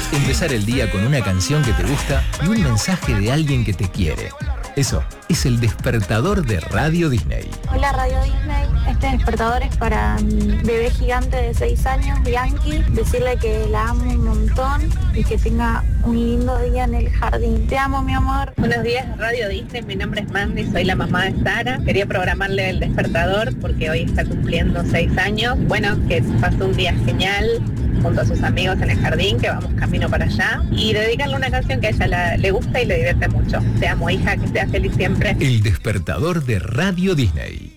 Empezar el día con una canción que te gusta y un mensaje de alguien que te quiere. Eso es el despertador de Radio Disney. Hola Radio Disney, este despertador es para mi bebé gigante de 6 años, Bianchi. Decirle que la amo un montón y que tenga un lindo día en el jardín. Te amo, mi amor. Buenos días Radio Disney, mi nombre es Mandy, soy la mamá de Sara. Quería programarle el despertador porque hoy está cumpliendo 6 años. Bueno, que pasó un día genial junto a sus amigos en el jardín, que vamos camino para allá, y dedicarle una canción que a ella le gusta y le divierte mucho. Te amo, hija, que seas feliz siempre. El despertador de Radio Disney.